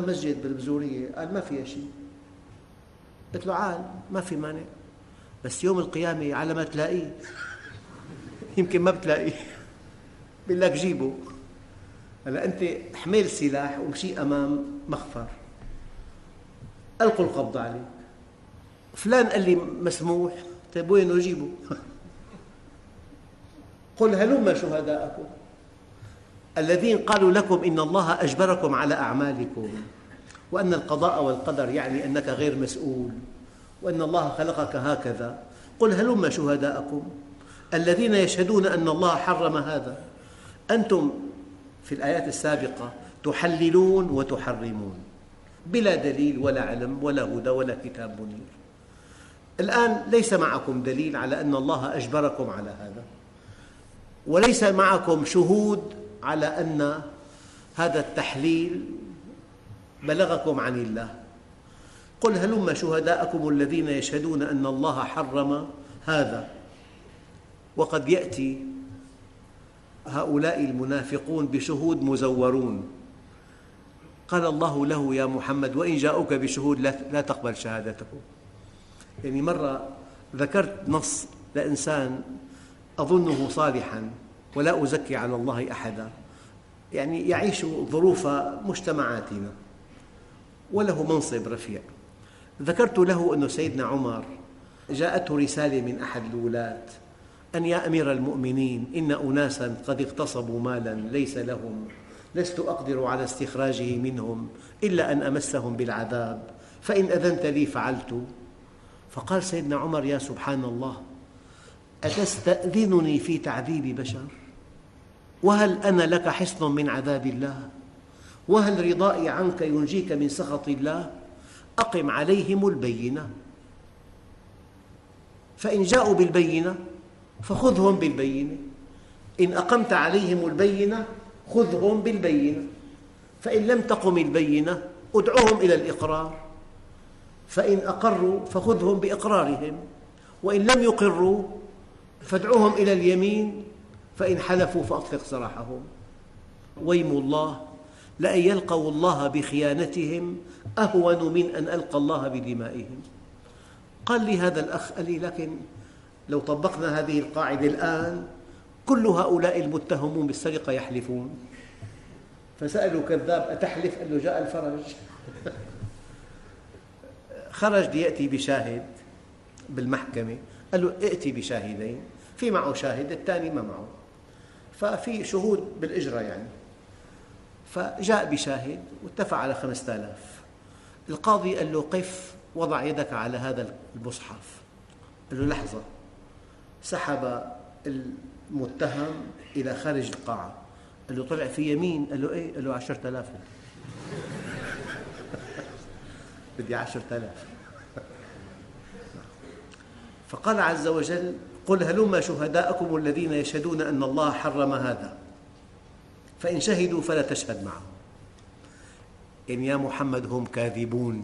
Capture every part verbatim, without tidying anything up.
مسجد بالبزورية. قال ما فيها شيء. قلت له عال ما في مانع، بس يوم القيامة على ما تلاقيه يمكن ما بتلاقيه بيقول لك جيبه. هلا أنت حمل سلاح ومشي أمام مخفر، ألقوا القبض عليك. فلان قال لي مسموح، طيب وينه جيبه؟ قل هلم شهداءكم الذين قالوا لكم إن الله أجبركم على أعمالكم، وأن القضاء والقدر يعني أنك غير مسؤول، وأن الله خلقك هكذا. قل هلم شهداءكم الذين يشهدون أن الله حرم هذا. أنتم في الآيات السابقة تحللون وتحرمون بلا دليل ولا علم ولا هدى ولا كتاب منير. الآن ليس معكم دليل على أن الله أجبركم على هذا، وليس معكم شهود على أن هذا التحليل بلغكم عن الله. قل هلم شهداءكم الذين يشهدون أن الله حرم هذا. وقد يأتي هؤلاء المنافقون بشهود مزورون. قال الله له يا محمد وإن جاءوك بشهود لا تقبل شهادتهم. يعني مرة ذكرت نص لإنسان أظنه صالحاً ولا أزكي على الله أحداً، يعني يعيش ظروف مجتمعاتنا وله منصب رفيع. ذكرت له أن سيدنا عمر جاءته رسالة من أحد الولاة أن يا أمير المؤمنين إن أناساً قد اغتصبوا مالاً ليس لهم، لست أقدر على استخراجه منهم إلا أن أمسهم بالعذاب، فإن أذنت لي فعلت. فقال سيدنا عمر يا سبحان الله، أتستأذنني في تعذيب بشر؟ وهل أنا لك حصن من عذاب الله؟ وهل رضائي عنك ينجيك من سخط الله؟ أقم عليهم البينة، فإن جاءوا بالبينة فخذهم بالبينة، إن أقمت عليهم البينة خذهم بالبينة، فإن لم تقم البينة ادعوهم إلى الإقرار، فإن أقروا فخذهم بإقرارهم، وإن لم يقروا فادعوهم إلى اليمين، فإن حلفوا فأطلق سراحهم. ويم الله لأن يلقوا الله بخيانتهم أهون من أن ألقى الله بدمائهم. قال لي هذا الأخ قال لي لكن لو طبقنا هذه القاعدة الآن كل هؤلاء المتهمون بالسرقة يحلفون. فسألوا كذاب أتحلف؟ قال له جاء الفرج. خرج ليأتي بشاهد بالمحكمة، قال له ائتي بشاهدين، في معه شاهد الثاني ما معه، ففي شهود بالإجرة يعني. فجاء بشاهد واتفق على خمسة آلاف. القاضي قال له قف وضع يدك على هذا المصحف. قال له لحظة. سحب المتهم إلى خارج القاعة. قال له طلع في يمين؟ قال له إيه؟ قال له عشرة آلاف. بدي عشرة آلاف. فقال عز وجل قل هلم شهداءكم الذين يشهدون أن الله حرم هذا، فإن شهدوا فلا تشهد معهم. إن يا محمد هم كاذبون،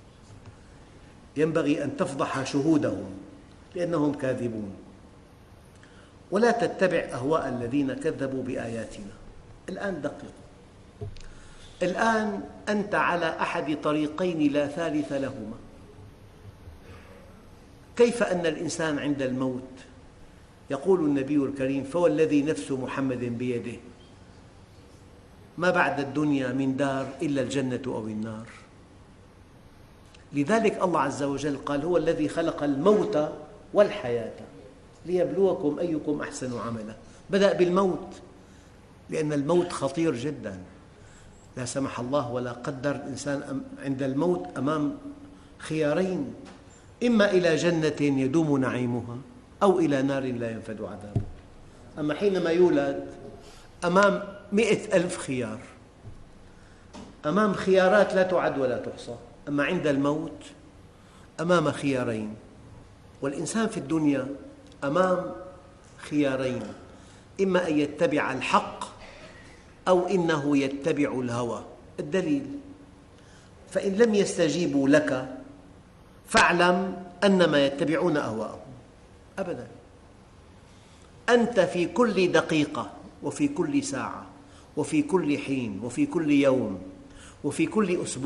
ينبغي أن تفضح شهودهم لأنهم كاذبون، ولا تتبع أهواء الذين كذبوا بآياتنا. الآن دققوا، الآن أنت على أحد طريقين لا ثالث لهما. كيف أن الإنسان عند الموت يقول النبي الكريم فوالذي نفس محمد بيده ما بعد الدنيا من دار إلا الجنة أو النار. لذلك الله عز وجل قال هو الذي خلق الموت والحياة ليبلوكم أيكم أحسن عملا. بدأ بالموت لأن الموت خطير جدا، لا سمح الله ولا قدر الإنسان عند الموت أمام خيارين، إما إلى جنة يدوم نعيمها أو إلى نار لا ينفد عذابها. أما حينما يولد أمام مئة ألف خيار، أمام خيارات لا تعد ولا تحصى. أما عند الموت أمام خيارين، والإنسان في الدنيا أمام خيارين، إما أن يتبع الحق أو إنه يتبع الهوى. الدليل فإن لم يستجيبوا لك فاعلم أنما يتبعون أهواءهم. أبداً، أنت في كل دقيقة وفي كل ساعة وفي كل حين وفي كل يوم وفي كل أسبوع